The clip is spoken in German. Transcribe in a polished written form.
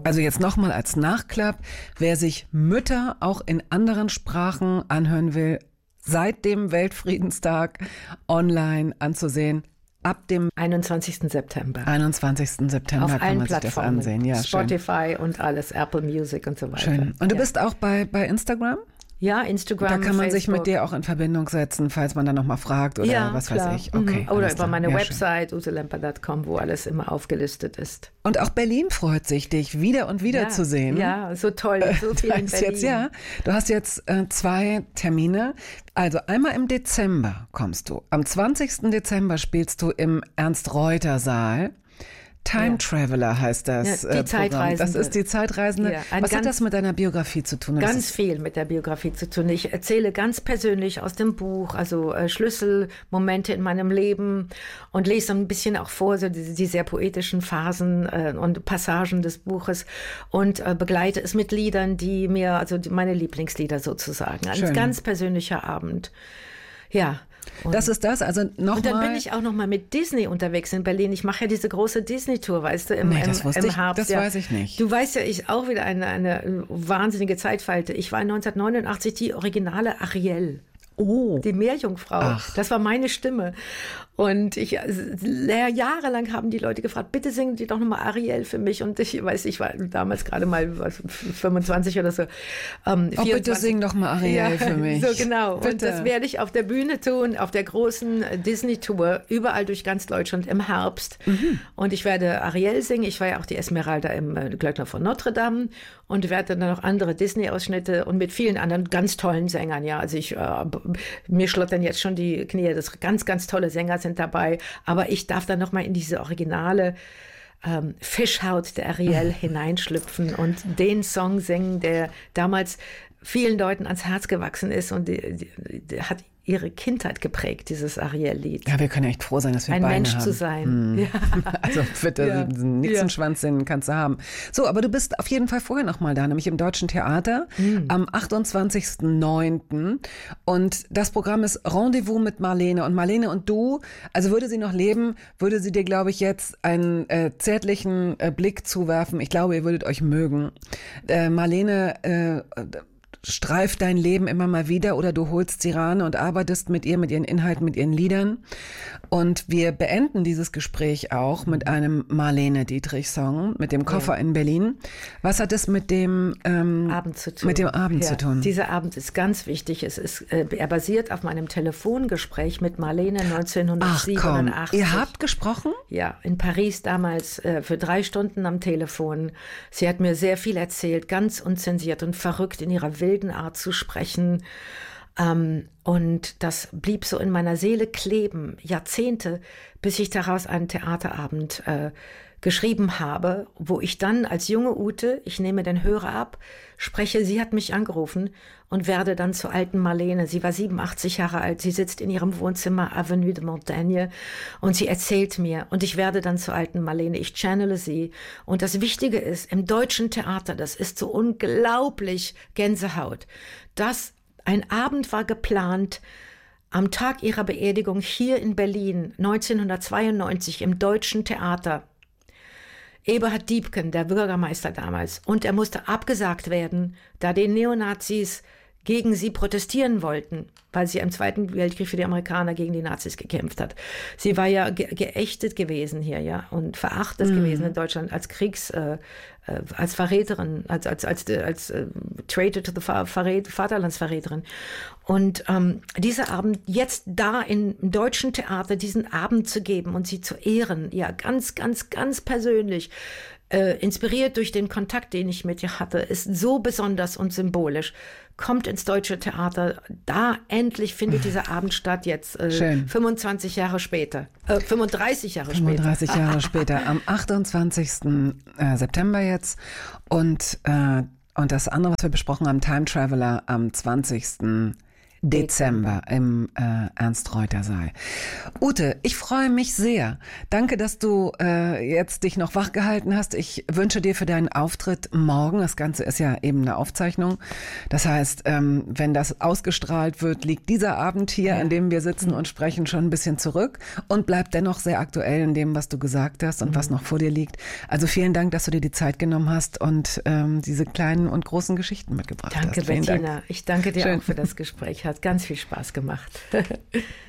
Also jetzt nochmal als Nachklapp, wer sich Mütter auch in anderen Sprachen anhören will, seit dem Weltfriedenstag online anzusehen. Ab dem 21. September. 21. September auf kann man sich das ansehen. Ja, Spotify schön. und alles, Apple Music und so weiter. Schön. Und du bist auch bei Instagram? Ja, Instagram, da kann man Facebook. sich mit dir auch in Verbindung setzen, falls man dann nochmal fragt oder was klar. weiß ich. Okay, oder über meine ja, Website utelemper.com, wo alles immer aufgelistet ist. Und auch Berlin freut sich, dich wieder und wieder zu sehen. Ja, so toll, so viel in Berlin. Du hast jetzt 2 Termine. Also einmal im Dezember kommst du. Am 20. Dezember spielst du im Ernst-Reuter-Saal. Time Traveler heißt das die Zeitreisende. Das ist die Zeitreisende. Ja, was hat das mit deiner Biografie zu tun? Ganz viel mit der Biografie zu tun. Ich erzähle ganz persönlich aus dem Buch, also Schlüsselmomente in meinem Leben und lese ein bisschen auch vor, so die sehr poetischen Phasen und Passagen des Buches und begleite es mit Liedern, die mir, also meine Lieblingslieder sozusagen. Ein ganz persönlicher Abend. Ja. Das ist das, also nochmal. Und dann bin ich auch nochmal mit Disney unterwegs in Berlin. Ich mache ja diese große Disney-Tour, weißt du, im Herbst. Das weiß ich nicht. Du weißt ja, ich auch wieder eine wahnsinnige Zeitfalte. Ich war 1989 die originale Ariel. Oh. Die Meerjungfrau. Ach. Das war meine Stimme. Und jahrelang haben die Leute gefragt, bitte singen die doch nochmal Ariel für mich. Und ich war damals gerade mal 25 oder so. 24. Bitte sing doch mal Ariel für mich. So genau. Bitte. Und das werde ich auf der Bühne tun, auf der großen Disney-Tour, überall durch ganz Deutschland im Herbst. Mhm. Und ich werde Ariel singen. Ich war ja auch die Esmeralda im Glöckner von Notre Dame und werde dann noch andere Disney-Ausschnitte und mit vielen anderen ganz tollen Sängern. Ja, also mir schlottern jetzt schon die Knie. Das ganz, ganz tolle Sänger sind dabei. Aber ich darf dann noch mal in diese originale Fischhaut der Ariel hineinschlüpfen und den Song singen, der damals vielen Leuten ans Herz gewachsen ist und die hat ihre Kindheit geprägt, dieses Ariel-Lied. Ja, wir können echt froh sein, dass wir ein Beine Mensch haben. zu sein. Ja. Also bitte, Nixenschwanz, den kannst du haben. So, aber du bist auf jeden Fall vorher noch mal da, nämlich im Deutschen Theater am 28.09. Und das Programm ist Rendezvous mit Marlene. Und Marlene und du, also würde sie noch leben, würde sie dir, glaube ich, jetzt einen zärtlichen Blick zuwerfen. Ich glaube, ihr würdet euch mögen. Marlene streift dein Leben immer mal wieder oder du holst sie ran und arbeitest mit ihr, mit ihren Inhalten, mit ihren Liedern. Und wir beenden dieses Gespräch auch mit einem Marlene Dietrich-Song, mit dem Koffer in Berlin. Was hat es mit dem Abend zu tun? Mit dem Abend zu tun? Dieser Abend ist ganz wichtig. Er basiert auf meinem Telefongespräch mit Marlene 1987. Ach komm, ihr habt gesprochen? Ja, in Paris damals für 3 Stunden am Telefon. Sie hat mir sehr viel erzählt, ganz unzensiert und verrückt in ihrer wilden Art zu sprechen. Und das blieb so in meiner Seele kleben, Jahrzehnte, bis ich daraus einen Theaterabend geschrieben habe, wo ich dann als junge Ute, ich nehme den Hörer ab, spreche, sie hat mich angerufen und werde dann zur alten Marlene. Sie war 87 Jahre alt, sie sitzt in ihrem Wohnzimmer, Avenue de Montaigne, und sie erzählt mir und ich werde dann zur alten Marlene, ich channele sie. Und das Wichtige ist, im Deutschen Theater, das ist so unglaublich Gänsehaut, ein Abend war geplant am Tag ihrer Beerdigung hier in Berlin 1992 im Deutschen Theater. Eberhard Diepken, der Bürgermeister damals, und er musste abgesagt werden, da die Neonazis gegen sie protestieren wollten, weil sie im Zweiten Weltkrieg für die Amerikaner gegen die Nazis gekämpft hat. Sie war ja geächtet gewesen hier, ja, und verachtet gewesen in Deutschland als als Verräterin, als Traitor to the Vaterlandsverräterin. Und dieser Abend, jetzt da im Deutschen Theater diesen Abend zu geben und sie zu ehren, ja, ganz, ganz, ganz persönlich, inspiriert durch den Kontakt, den ich mit ihr hatte, ist so besonders und symbolisch. Kommt ins Deutsche Theater, da endlich findet dieser Abend statt, jetzt 35 Jahre später. 35 Jahre 35 Jahre später, am 28. September jetzt. Und das andere, was wir besprochen haben, Time Traveler am 20. Dezember im Ernst-Reuter-Saal. Ute, ich freue mich sehr. Danke, dass du jetzt dich noch wach gehalten hast. Ich wünsche dir für deinen Auftritt morgen, das Ganze ist ja eben eine Aufzeichnung, das heißt, wenn das ausgestrahlt wird, liegt dieser Abend hier, an dem wir sitzen und sprechen, schon ein bisschen zurück und bleibt dennoch sehr aktuell in dem, was du gesagt hast und was noch vor dir liegt. Also vielen Dank, dass du dir die Zeit genommen hast und diese kleinen und großen Geschichten mitgebracht hast. Danke, Bettina. Ich danke dir auch für das Gespräch. Hat ganz viel Spaß gemacht.